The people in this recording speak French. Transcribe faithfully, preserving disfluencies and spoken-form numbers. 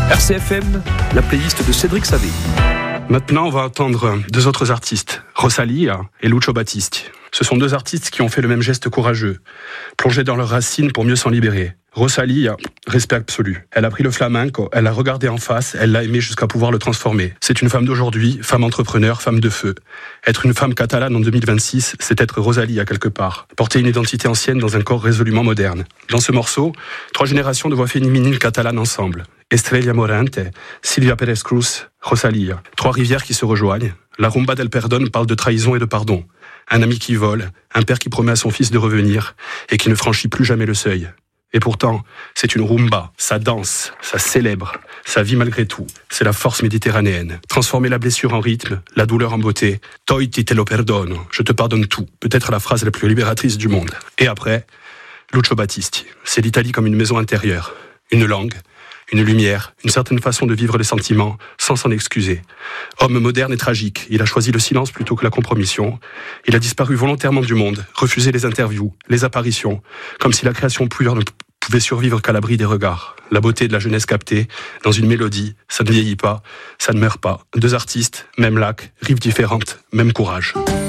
R C F M, la playlist de Cédric Savé. Maintenant, on va entendre deux autres artistes, Rosalía et Lucio Battisti. Ce sont deux artistes qui ont fait le même geste courageux, plongés dans leurs racines pour mieux s'en libérer. Rosalía, respect absolu. Elle a pris le flamenco, elle l'a regardé en face, elle l'a aimé jusqu'à pouvoir le transformer. C'est une femme d'aujourd'hui, femme entrepreneur, femme de feu. Être une femme catalane en deux mille vingt-six, c'est être Rosalía quelque part. Porter une identité ancienne dans un corps résolument moderne. Dans ce morceau, trois générations de voix féminines catalanes ensemble. Estrella Morente, Silvia Pérez Cruz, Rosalía. Trois rivières qui se rejoignent. La rumba del perdón parle de trahison et de pardon. Un ami qui vole, un père qui promet à son fils de revenir et qui ne franchit plus jamais le seuil. Et pourtant, c'est une rumba, ça danse, ça célèbre, ça vit malgré tout. C'est la force méditerranéenne. Transformer la blessure en rythme, la douleur en beauté. Toiti te lo perdono, je te pardonne tout. Peut-être la phrase la plus libératrice du monde. Et après, Lucio Battisti. C'est l'Italie comme une maison intérieure. Une langue, une lumière, une certaine façon de vivre les sentiments, sans s'en excuser. Homme moderne et tragique, il a choisi le silence plutôt que la compromission. Il a disparu volontairement du monde, refusé les interviews, les apparitions, comme si la création pure ne pouvait survivre qu'à l'abri des regards. La beauté de la jeunesse captée, dans une mélodie, ça ne vieillit pas, ça ne meurt pas. Deux artistes, même lac, rives différentes, même courage.